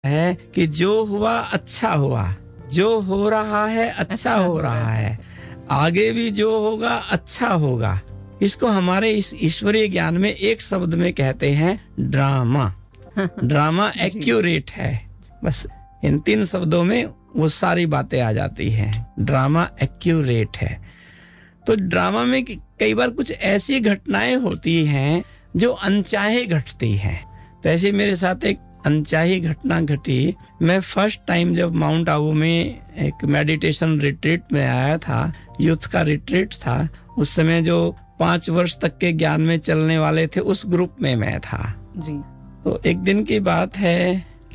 है कि जो हुआ अच्छा हुआ, जो हो रहा है अच्छा हो रहा है, आगे भी जो होगा अच्छा होगा। इसको हमारे इस ईश्वरीय ज्ञान में एक शब्द में कहते हैं ड्रामा। ड्रामा एक्यूरेट है। बस इन 3 शब्दों में वो सारी बातें आ जाती हैं। ड्रामा एक्यूरेट है। तो ड्रामा में कई बार कुछ ऐसी घटनाएं होती हैं जो अनचाहे घटती हैं। तो ऐसे मेरे साथ एक अनचाही घटना घटी। मैं फर्स्ट टाइम जब माउंट आबू में एक मेडिटेशन रिट्रीट में आया था, यूथ का रिट्रीट था, उस समय जो 5 वर्ष तक के ज्ञान में चलने वाले थे उस ग्रुप में मैं था जी। तो एक दिन की बात है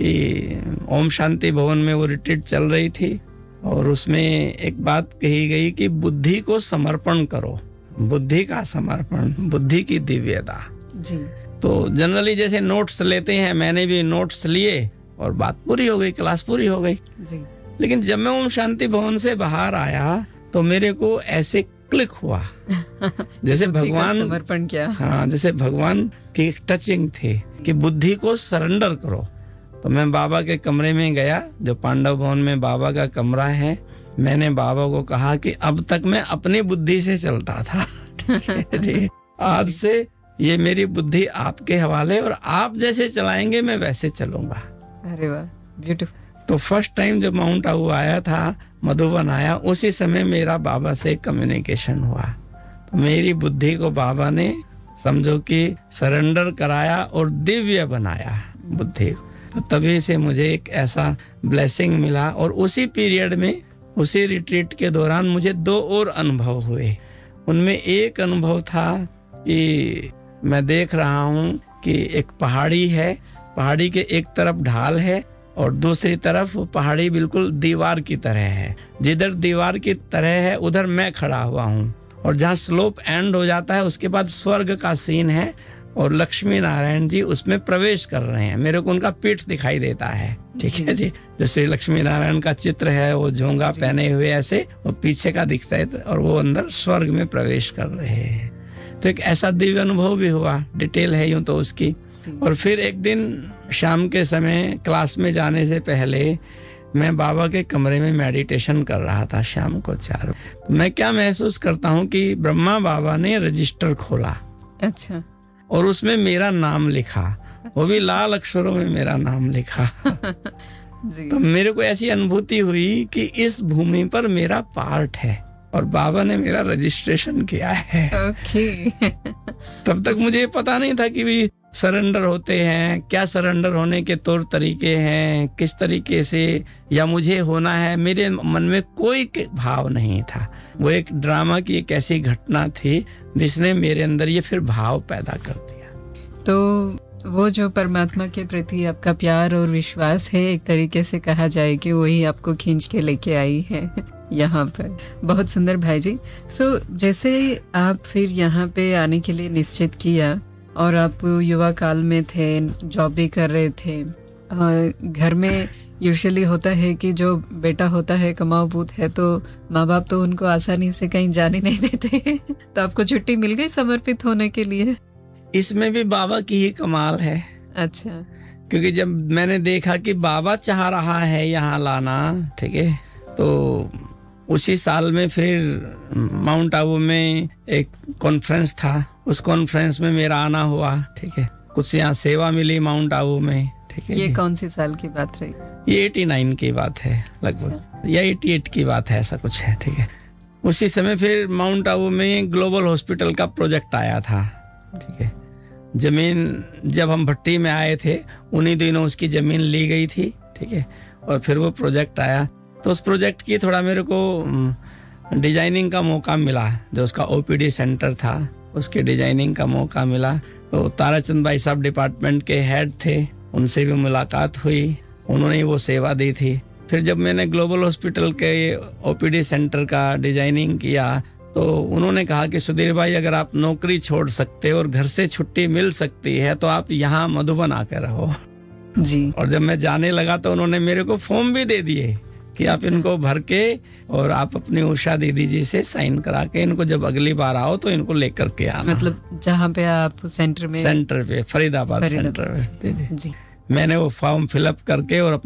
कि ओम शांति भवन में वो रिट्रीट चल रही थी और उसमें एक बात कही गई कि बुद्धि को समर्पण करो, बुद्धि का समर्पण, बुद्धि की दिव्यता जी। तो जनरली जैसे नोट्स लेते हैं, मैंने भी नोट्स लिए और बात पूरी हो गई, क्लास पूरी हो गई जी। लेकिन जब मैं ओम शांति भवन से बाहर आया तो मेरे को ऐसे क्लिक हुआ जैसे भगवान समर्पण किया। हाँ, जैसे भगवान की टचिंग थी कि बुद्धि को सरेंडर करो। तो मैं बाबा के कमरे में गया, जो पांडव भवन में बाबा का कमरा है। मैंने बाबा को कहा कि अब तक मैं अपनी बुद्धि से चलता था जी, आज से ये मेरी बुद्धि आपके हवाले और आप जैसे चलाएंगे मैं वैसे चलूंगा। अरे वाह, ब्यूटीफुल। तो फर्स्ट टाइम जब माउंट आबू आया था, मधुबन आया, उसी समय मेरा बाबा से कम्युनिकेशन हुआ। तो मेरी बुद्धि को बाबा ने समझो कि सरेंडर कराया और दिव्य बनाया बुद्धि को। तो तभी से मुझे एक ऐसा ब्लेसिंग मिला और उसी पीरियड में, उसी रिट्रीट के दौरान मुझे 2 और अनुभव हुए। उनमें एक अनुभव था कि मैं देख रहा हूँ कि एक पहाड़ी है, पहाड़ी के एक तरफ ढाल है और दूसरी तरफ वो पहाड़ी बिल्कुल दीवार की तरह है। जिधर दीवार की तरह है उधर मैं खड़ा हुआ हूँ और जहाँ स्लोप एंड हो जाता है उसके बाद स्वर्ग का सीन है और लक्ष्मी नारायण जी उसमें प्रवेश कर रहे हैं। मेरे को उनका पीठ दिखाई देता है, ठीक है जी। जो श्री लक्ष्मी नारायण का चित्र है, वो झोंगा पहने हुए ऐसे वो पीछे का दिखता है और वो अंदर स्वर्ग में प्रवेश कर रहे हैं। तो एक ऐसा दिव्य अनुभव भी हुआ, डिटेल है यूं तो उसकी। और फिर एक दिन शाम के समय क्लास में जाने से पहले मैं बाबा के कमरे में मेडिटेशन कर रहा था शाम को 4 बजे। मैं क्या महसूस करता हूँ कि ब्रह्मा बाबा ने रजिस्टर खोला। अच्छा। और उसमें मेरा नाम लिखा। अच्छा। वो भी लाल अक्षरों में मेरा नाम लिखा जी। तो मेरे को ऐसी अनुभूति हुई कि इस भूमि पर मेरा पार्ट है और बाबा ने मेरा रजिस्ट्रेशन किया है। ओके। तब तक मुझे पता नहीं था कि भी सरेंडर होते हैं, क्या सरेंडर होने के तौर तरीके हैं, किस तरीके से या मुझे होना है। मेरे मन में कोई भाव नहीं था। वो एक ड्रामा की एक ऐसी घटना थी जिसने मेरे अंदर ये फिर भाव पैदा कर दिया। तो वो जो परमात्मा के प्रति आपका प्यार और विश्वास है, एक तरीके से कहा जाए कि वही आपको खींच के लेके आई है यहाँ पर। बहुत सुंदर भाई जी। जैसे आप फिर यहाँ पे आने के लिए निश्चित किया और आप युवा काल में थे, जॉब भी कर रहे थे, घर में यूजुअली होता है कि जो बेटा होता है कमाऊ पूत है तो माँ बाप तो उनको आसानी से कहीं जाने नहीं देते तो आपको छुट्टी मिल गई समर्पित होने के लिए? इसमें भी बाबा की ही कमाल है। अच्छा। क्योंकि जब मैंने देखा कि बाबा चाह रहा है यहाँ लाना, ठीक है, तो उसी साल में फिर माउंट आबू में एक कॉन्फ्रेंस था। उस कॉन्फ्रेंस में मेरा आना हुआ, ठीक है। कुछ यहाँ सेवा मिली माउंट आबू में, ठीक है। ये कौन सी साल की बात रही? ये 89 की बात है लगभग। अच्छा। या 88 की बात है, ऐसा कुछ है, ठीक है। उसी समय फिर माउंट आबू में ग्लोबल हॉस्पिटल का प्रोजेक्ट आया था, ठीक है। जमीन जब हम भट्टी में आए थे उन्हीं दिनों उसकी जमीन ली गई थी, ठीक है। और फिर वो प्रोजेक्ट आया तो उस प्रोजेक्ट की थोड़ा मेरे को डिजाइनिंग का मौका मिला। जो उसका ओपीडी सेंटर था उसके डिजाइनिंग का मौका मिला। तो ताराचंद भाई साहब डिपार्टमेंट के हेड थे, उनसे भी मुलाकात हुई, उन्होंने वो सेवा दी थी। फिर जब मैंने ग्लोबल हॉस्पिटल के ओपीडी सेंटर का डिजाइनिंग किया तो उन्होंने कहा कि सुधीर भाई अगर आप नौकरी छोड़ सकते और घर से छुट्टी मिल सकती है तो आप यहाँ मधुबन आकर रहो जी। और जब मैं जाने लगा तो उन्होंने मेरे को फॉर्म भी दे दिए कि आप इनको भर के और आप अपनी उषा दीदी जी से साइन करा के इनको जब अगली बार आओ तो इनको लेकर के आना। मतलब जहाँ पे आप सेंटर पे फरीदाबाद सेंटर में जी। मैंने वो फॉर्म फिलअप करके और